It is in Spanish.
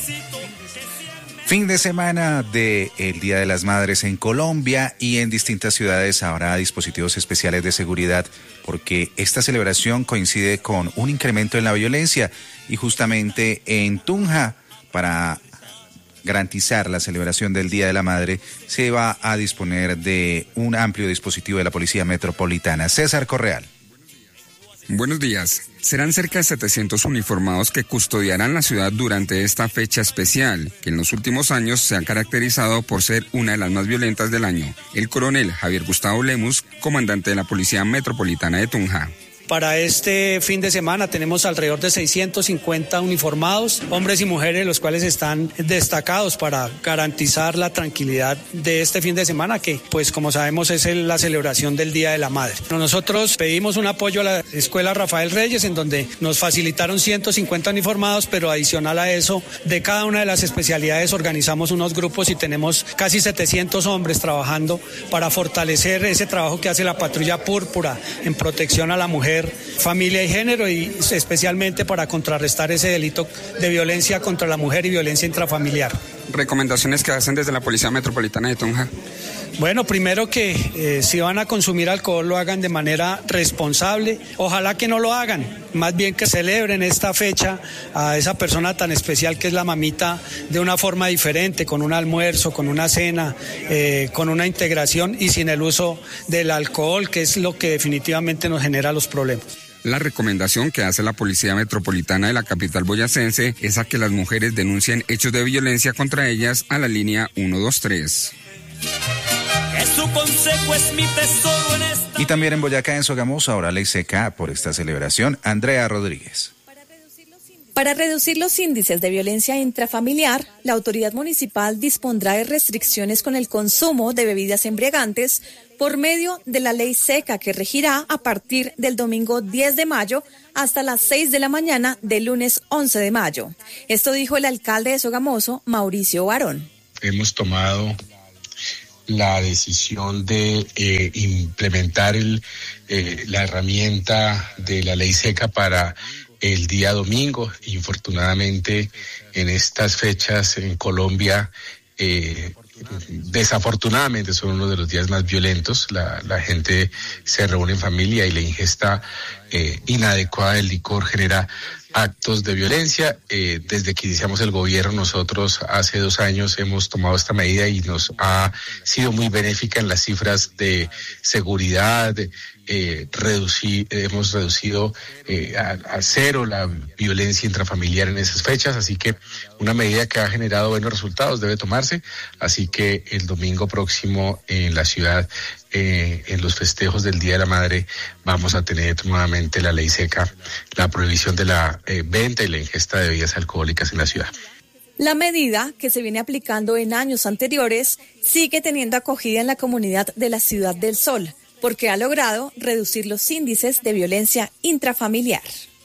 Fin de semana del Día de las Madres en Colombia y en distintas ciudades habrá dispositivos especiales de seguridad porque esta celebración coincide con un incremento en la violencia y justamente en Tunja, para garantizar la celebración del Día de la Madre, se va a disponer de un amplio dispositivo de la Policía Metropolitana. César Correal. Buenos días. Serán cerca de 700 uniformados que custodiarán la ciudad durante esta fecha especial, que en los últimos años se ha caracterizado por ser una de las más violentas del año. El coronel Javier Gustavo Lemus, comandante de la Policía Metropolitana de Tunja. Para este fin de semana tenemos alrededor de 650 uniformados, hombres y mujeres, los cuales están destacados para garantizar la tranquilidad de este fin de semana, que pues como sabemos es la celebración del Día de la Madre. Nosotros pedimos un apoyo a la Escuela Rafael Reyes, en donde nos facilitaron 150 uniformados, pero adicional a eso, de cada una de las especialidades organizamos unos grupos y tenemos casi 700 hombres trabajando para fortalecer ese trabajo que hace la Patrulla Púrpura en protección a la mujer, familia y género, y especialmente para contrarrestar ese delito de violencia contra la mujer y violencia intrafamiliar. ¿Recomendaciones que hacen desde la Policía Metropolitana de Tunja? Bueno, primero que si van a consumir alcohol lo hagan de manera responsable. Ojalá que no lo hagan, más bien que celebren esta fecha a esa persona tan especial que es la mamita de una forma diferente, con un almuerzo, con una cena, con una integración y sin el uso del alcohol, que es lo que definitivamente nos genera los problemas. La recomendación que hace la Policía Metropolitana de la capital boyacense es a que las mujeres denuncien hechos de violencia contra ellas a la línea 123. Y también en Boyacá, en Sogamoso, habrá ley seca por esta celebración. Andrea Rodríguez. Para reducir los índices de violencia intrafamiliar, la autoridad municipal dispondrá de restricciones con el consumo de bebidas embriagantes por medio de la ley seca que regirá a partir del domingo 10 de mayo hasta las 6 de la mañana del lunes 11 de mayo. Esto dijo el alcalde de Sogamoso, Mauricio Barón. Hemos tomado la decisión de implementar la herramienta de la ley seca para el día domingo. Infortunadamente, en estas fechas en Colombia, desafortunadamente son uno de los días más violentos. La gente se reúne en familia y la ingesta inadecuada del licor genera actos de violencia. Desde que iniciamos el gobierno, nosotros hace 2 años hemos tomado esta medida y nos ha sido muy benéfica en las cifras de seguridad. Hemos reducido a cero la violencia intrafamiliar en esas fechas, así que una medida que ha generado buenos resultados debe tomarse, así que el domingo próximo en la ciudad, en los festejos del Día de la Madre, vamos a tener nuevamente la ley seca, la prohibición de la venta y la ingesta de bebidas alcohólicas en la ciudad. La medida, que se viene aplicando en años anteriores, sigue teniendo acogida en la comunidad de la Ciudad del Sol, porque ha logrado reducir los índices de violencia intrafamiliar.